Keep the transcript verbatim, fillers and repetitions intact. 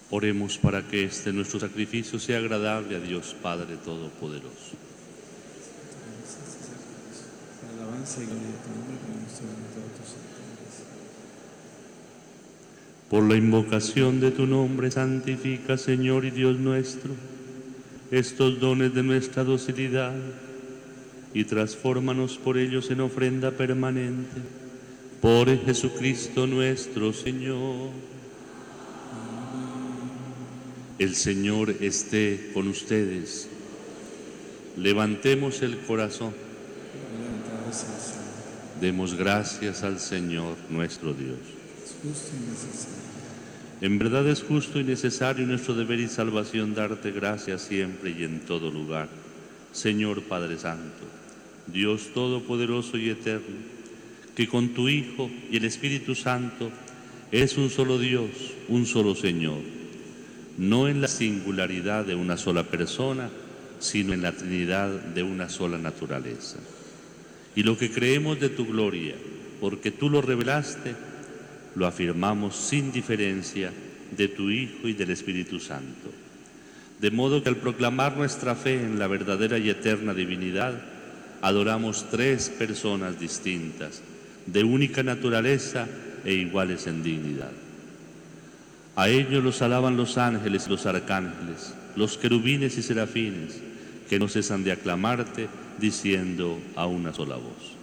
Oremos para que este nuestro sacrificio sea agradable a Dios Padre Todopoderoso. Para alabanza y gloria de tu nombre, por nuestro bendito tus santos. Por la invocación de tu nombre, santifica, Señor y Dios nuestro, estos dones de nuestra docilidad y transfórmanos por ellos en ofrenda permanente. Por Jesucristo nuestro Señor. El Señor esté con ustedes. Levantemos el corazón. Demos gracias al Señor nuestro Dios. Es justo y necesario. En verdad es justo y necesario nuestro deber y salvación darte gracias siempre y en todo lugar. Señor Padre Santo, Dios Todopoderoso y Eterno, que con tu Hijo y el Espíritu Santo eres un solo Dios, un solo Señor, no en la singularidad de una sola persona, sino en la Trinidad de una sola naturaleza. Y lo que creemos de tu gloria, porque tú lo revelaste, lo afirmamos sin diferencia de tu Hijo y del Espíritu Santo. De modo que al proclamar nuestra fe en la verdadera y eterna divinidad, adoramos tres personas distintas, de única naturaleza e iguales en dignidad. A ellos los alaban los ángeles y los arcángeles, los querubines y serafines, que no cesan de aclamarte, diciendo a una sola voz: